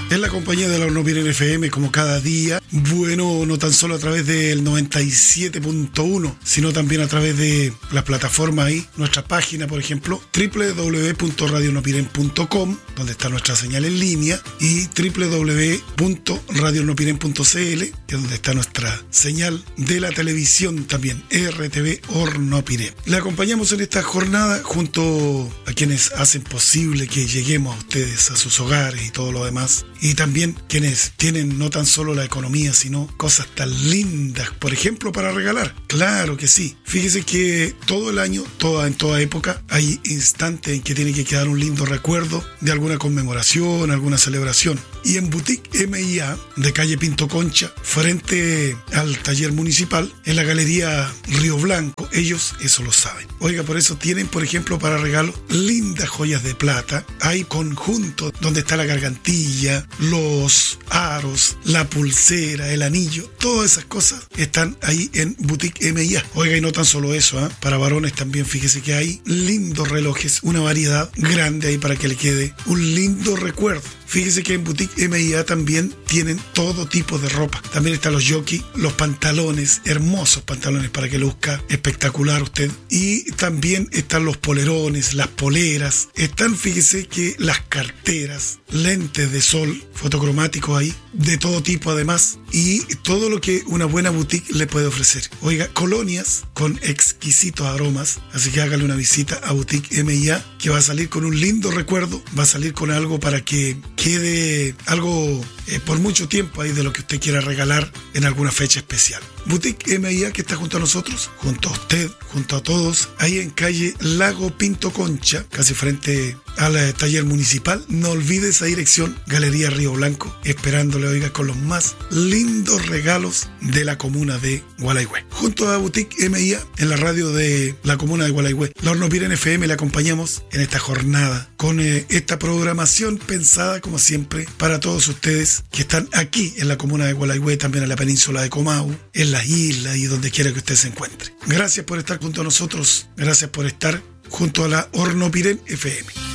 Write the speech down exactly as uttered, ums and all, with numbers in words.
en la compañía de la Hornopiren F M como cada día. Bueno, no tan solo a través del noventa y siete punto uno, sino también a través de las plataformas ahí, nuestra página, por ejemplo, doble u doble u doble u punto radio hornopiren punto com, donde está nuestra señal en línea, y doble u doble u doble u punto radio hornopiren punto c l, que es donde está nuestra señal de la televisión también, R T V Hornopiren. Le acompañamos en esta jornada junto a quienes hacen posible que lleguemos a ustedes, a sus hogares y todo lo demás, y también quienes tienen no tan solo la economía, sino cosas tan lindas, por ejemplo, para regalar. Claro que sí. Fíjese que todo el año, toda, en toda época, hay instantes en que tiene que quedar un lindo recuerdo de alguna conmemoración, alguna celebración. Y en Boutique M I A, de calle Pinto Concha, frente al taller municipal, en la galería Río Blanco, ellos eso lo saben. Oiga, por eso tienen, por ejemplo, para regalo, lindas joyas de plata. Hay conjuntos donde está la gargantilla, los aros, la pulsera, el anillo, todas esas cosas están ahí en Boutique M I A. Oiga, y no tan solo eso, ¿eh? Para varones también, fíjese que hay lindos relojes, una variedad grande ahí para que le quede un lindo recuerdo. Fíjese que en Boutique M I A también tienen todo tipo de ropa. También están los jockey, los pantalones, hermosos pantalones para que luzca espectacular usted. Y también están los polerones, las poleras. Están, fíjese que las carteras, lentes de sol, fotocromáticos ahí, de todo tipo además. Y todo lo que una buena boutique le puede ofrecer. Oiga, colonias con exquisitos aromas. Así que hágale una visita a Boutique M I A, que va a salir con un lindo recuerdo. Va a salir con algo para que quede algo eh, por mucho tiempo ahí de lo que usted quiera regalar en alguna fecha especial. Boutique M I A, que está junto a nosotros, junto a usted, junto a todos, ahí en calle Lago Pinto Concha, casi frente al eh, taller municipal. No olvide esa dirección, Galería Río Blanco, esperándole, oiga, con los más lindos regalos de la comuna de Gualeguay. Junto a Boutique M I A, en la radio de la comuna de Gualeguay, la Hornopiren F M, le acompañamos en esta jornada con eh, esta programación pensada, como siempre, para todos ustedes que están aquí en la comuna de Gualeguay, también en la península de Comahue, en las islas y donde quiera que usted se encuentre. Gracias por estar junto a nosotros, gracias por estar junto a la Hornopiren F M.